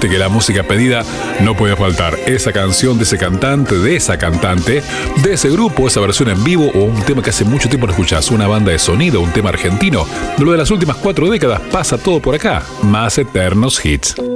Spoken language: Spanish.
viste que la música pedida no puede faltar. Esa canción de ese cantante, de esa cantante, de ese grupo, esa versión en vivo o un tema que hace mucho tiempo no escuchás, una banda de sonido, un tema argentino. Lo de las últimas 4 décadas pasa todo por acá. Más eternos hits.